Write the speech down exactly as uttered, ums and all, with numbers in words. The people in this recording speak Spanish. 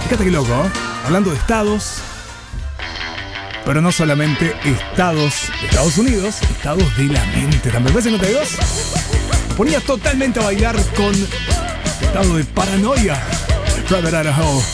Fíjate qué loco, ¿eh? Hablando de estados, pero no solamente estados de Estados Unidos, estados de la mente también. ¿Ves cincuenta y dos? Ponías totalmente a bailar con estado de paranoia. Drive it out of hell.